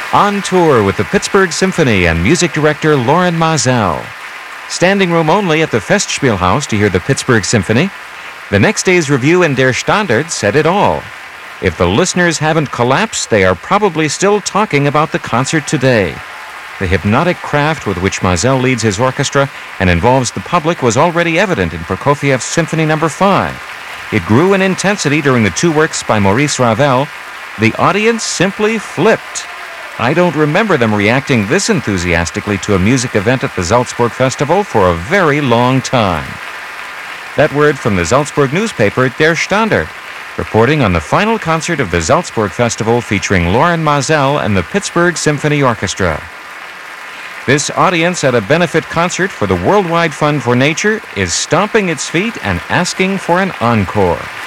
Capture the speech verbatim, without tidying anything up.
On tour with the Pittsburgh Symphony and music director Loren Maazel. Standing room only at the Festspielhaus to hear the Pittsburgh Symphony. The next day's review in Der Standard said it all. If the listeners haven't collapsed, they are probably still talking about the concert today. The hypnotic craft with which Maazel leads his orchestra and involves the public was already evident in Prokofiev's Symphony Number five. It grew in intensity during the two works by Maurice Ravel. The audience simply flipped. I don't remember them reacting this enthusiastically to a music event at the Salzburg Festival for a very long time. That word from the Salzburg newspaper, Der Standard, reporting on the final concert of the Salzburg Festival featuring Loren Maazel and the Pittsburgh Symphony Orchestra. This audience at a benefit concert for the Worldwide Fund for Nature is stomping its feet and asking for an encore.